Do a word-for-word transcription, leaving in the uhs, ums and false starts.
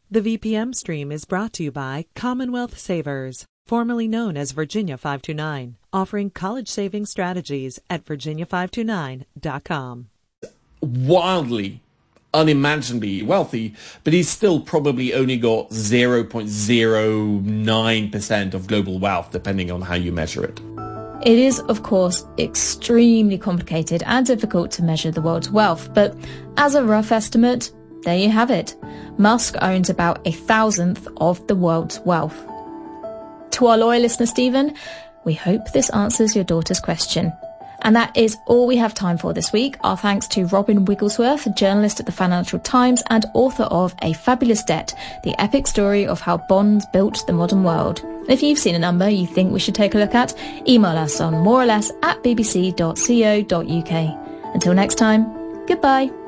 The V P M stream is brought to you by Commonwealth Savers, formerly known as Virginia five two nine, offering college saving strategies at virginia five two nine dot com. Wildly, unimaginably wealthy, but he's still probably only got zero point zero nine percent of global wealth, depending on how you measure it. It is, of course, extremely complicated and difficult to measure the world's wealth, but as a rough estimate, there you have it. Musk owns about a thousandth of the world's wealth. To our loyal listener, Stephen, we hope this answers your daughter's question. And that is all we have time for this week. Our thanks to Robin Wigglesworth, journalist at the Financial Times and author of A Fabulous Debt, the epic story of how bonds built the modern world. If you've seen a number you think we should take a look at, email us on more or less at b b c dot co dot u k. Until next time, goodbye.